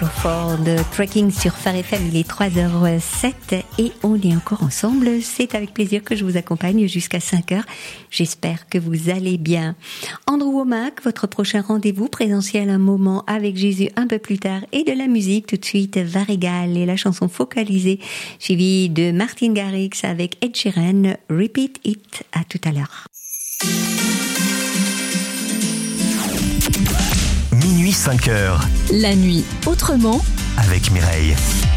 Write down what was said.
Crawford, Trekking sur Phare FM, il est 3h07 et on est encore ensemble. C'est avec plaisir que je vous accompagne jusqu'à 5h. J'espère que vous allez bien. Andrew Wommack, votre prochain rendez-vous présentiel, un moment avec Jésus un peu plus tard et de la musique tout de suite, Varigal et la chanson Focalisée, suivie de Martin Garrix avec Ed Sheeran, Repeat It. À tout à l'heure. Minuit 5h. La nuit autrement avec Mireille.